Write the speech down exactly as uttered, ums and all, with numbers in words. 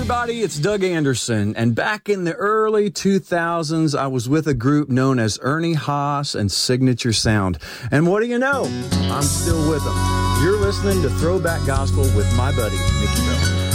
everybody, it's Doug Anderson, and back in the early two thousands, I was with a group known as Ernie Haas and Signature Sound. And what do you know? I'm still with them. You're listening to Throwback Gospel with my buddy, Mickey Bell.